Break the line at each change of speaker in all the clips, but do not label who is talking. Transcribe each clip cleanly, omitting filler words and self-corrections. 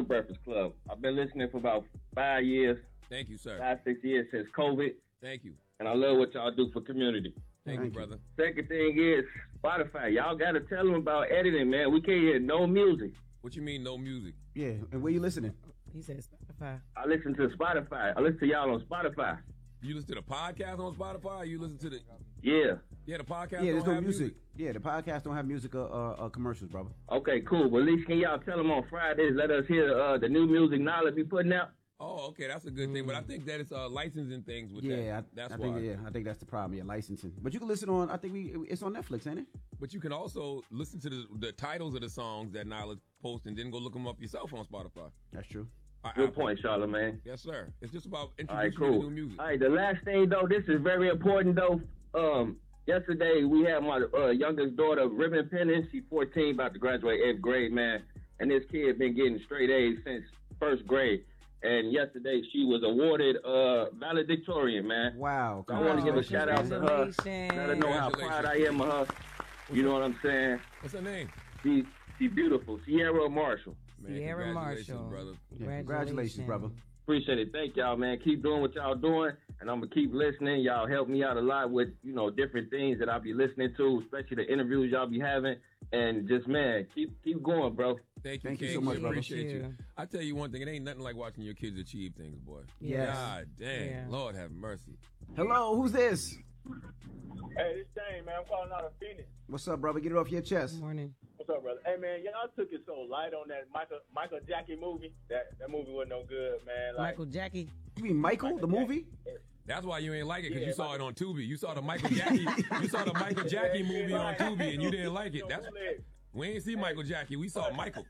Breakfast Club. I've been listening for about 5 years.
Thank you, sir.
5-6 years since COVID.
Thank you.
And I love what y'all do for community.
Thank you, brother.
Second thing is Spotify. Y'all got to tell them about editing, man. We can't hear no music.
What you mean, no music?
Yeah, and where you listening?
He said Spotify.
I listen to Spotify. I listen to y'all on Spotify.
You listen to the podcast on Spotify? Or you listen to the...
Yeah.
Yeah, the podcast
Yeah, there's
don't
no
have
music. Yeah, the podcast don't have music or commercials, brother.
Okay, cool. But at least can y'all tell them on Fridays, let us hear the new music knowledge be putting out?
Oh, okay, that's a good thing. But I think that it's licensing things with
that.
That's
I
why.
think, I think that's the problem. Yeah, licensing. But you can listen on. I think it's on Netflix, ain't it?
But you can also listen to the titles of the songs that Nyla posts and then go look them up yourself on Spotify.
That's true.
Good point, Charlamagne.
Yes, sir. It's just about
All right,
introducing you
cool.
to new music.
All right, the last thing, though, this is very important, though. Yesterday, we had my youngest daughter, ribbon pinning. She's 14, about to graduate 8th grade, man. And this kid been getting straight A's since first grade. And yesterday, she was awarded valedictorian, man.
Wow.
So I want to give a shout-out to her. Let her know how proud I am of her. You know what I'm saying?
What's her name?
She's beautiful. Sierra Marshall.
Man,
Sierra
congratulations,
Marshall.
brother.
Yeah, congratulations, brother.
Appreciate it. Thank y'all, man. Keep doing what y'all doing, and I'm going to keep listening. Y'all help me out a lot with, different things that I'll be listening to, especially the interviews y'all be having. And just, man, keep going, bro.
Thank you,
Thank you
King.
so much,
We
brother.
appreciate you. I tell you one thing, it ain't nothing like watching your kids achieve things, boy.
Yes.
God damn.
Yeah.
Lord have mercy.
Hello, who's this?
Hey, this Dane, man. I'm calling out of Phoenix.
What's up, brother? Get it off your chest.
Good morning.
What's up, brother? Hey, man, y'all took it so light on that Michael Jackie movie. That movie wasn't no good, man. Like,
Michael Jackie.
You mean Michael, the movie?
That's why you ain't like it, because you saw it on Tubi. You saw the Michael Jackie movie on Tubi, and you didn't like it. We ain't see Michael Jackie. We saw Michael.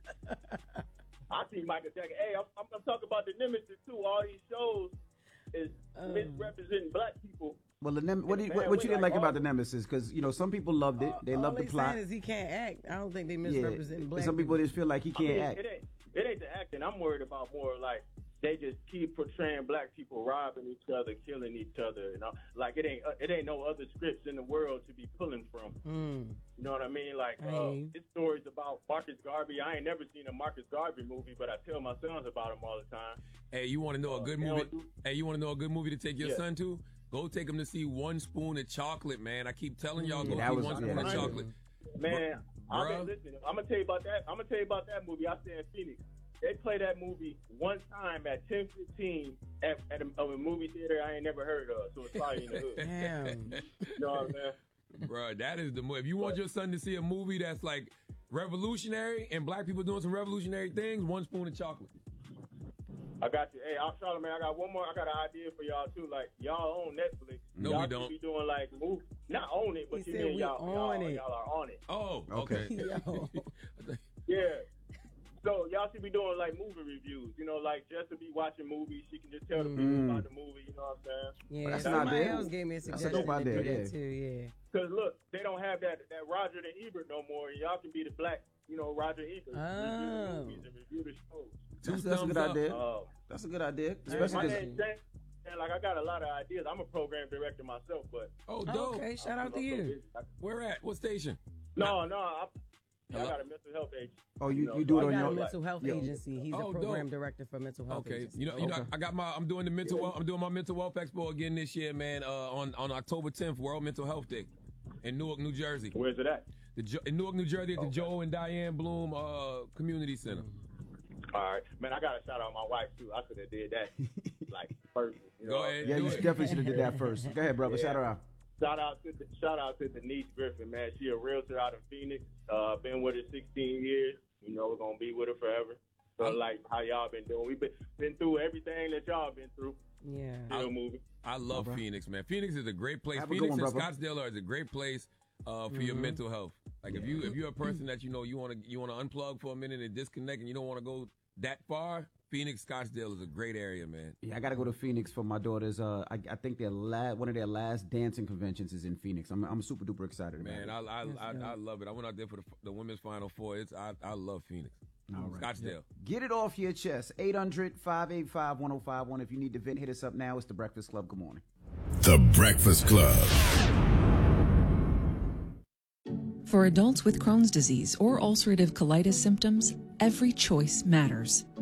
I see Michael Jackie. Hey, I'm going to talk about the Nemesis, too. All these shows is misrepresenting black people.
Well, what you didn't like about the Nemesis? Because some people loved it. They loved the plot.
All they saying is he can't act. I don't think they misrepresent black.
Some people just feel like he can't act.
It ain't the acting. I'm worried about more like they just keep portraying black people robbing each other, killing each other. Like it ain't no other scripts in the world to be pulling from. You know what I mean? Like this story's about Marcus Garvey. I ain't never seen a Marcus Garvey movie, but I tell my sons about him all the time.
Hey, you want to know a good movie? Hey, you want to know a good movie to take your son to? Go take him to see One Spoon of Chocolate, man. I keep telling y'all, go see One Spoon of Chocolate.
Man, I've been listening. I'm gonna tell you about that movie. I stay in Phoenix. They play that movie one time at 10:15 at a movie theater I ain't never heard of. So it's probably in the hood.
Damn.
You know what I'm saying?
Bro, that is the movie. If you want your son to see a movie that's like revolutionary and black people doing some revolutionary things, One Spoon of Chocolate.
I got you. Hey, Charlamagne, I got one more. I got an idea for y'all too. Like y'all own Netflix.
No,
y'all
we don't.
Be doing like movies. Not own it, but
He
you
said
mean
we
y'all
on it.
Y'all are on it.
Oh, okay.
Yeah. So y'all should be doing like movie reviews. Like just to be watching movies, she can just tell the people about the movie. You know what I'm saying?
Yeah,
That's
somebody
not
else gave me a
That's
suggestion
a dope
to do
idea,
that too. Yeah.
Because look, they don't have that Roger and Ebert no more. And y'all can be the black, Roger Ebert. Review the movies and review the shows.
That's a good idea. That's a good idea. Especially
my name's James. And like I got a lot of ideas. I'm a program director myself, but
dope.
Okay, shout out to you.
Where at? What station?
No, I got a mental health agency.
Oh, you do it on
I got
your
a mental health agency. He's a program director for mental health agency.
I got I'm doing my mental wealth expo again this year, man. On October 10th, World Mental Health Day in Newark, New Jersey.
Where's it at?
In Newark, New Jersey, at the Joe and Diane Bloom Community Center.
All right, man. I got to shout out my wife too. I could have did that like first.
Go ahead.
Yeah, you definitely should have did that first. Go ahead, brother. Shout her out.
Shout out to Denise Griffin, man. She a realtor out in Phoenix. Been with her 16 years. We're gonna be with her forever. So like how y'all been doing. We've been through everything that y'all been through.
Yeah.
Still moving.
I love Phoenix, man. Phoenix is a great place.
Have a
Phoenix
good one,
and
brother.
Scottsdale are a great place for your mental health. Like if you're a person that you want to unplug for a minute and disconnect and you don't want to go that far, Phoenix, Scottsdale is a great area, man.
Yeah, I got to go to Phoenix for my daughter's. I think one of their last dancing conventions is in Phoenix. I'm super duper excited about it.
Man, I love it. I went out there for the women's Final Four. I love Phoenix.
All right.
Scottsdale.
Get it off your chest. 800-585-1051. If you need to vent, hit us up now. It's The Breakfast Club. Good morning.
The Breakfast Club.
For adults with Crohn's disease or ulcerative colitis symptoms, every choice matters.